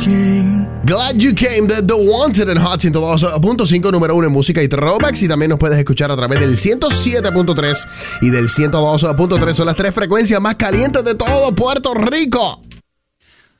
Glad You Came de The Wanted en Hot 102.5, número 1 en música y throwbacks. Y también nos puedes escuchar a través del 107.3 y del 102.3. Son las tres frecuencias más calientes de todo Puerto Rico.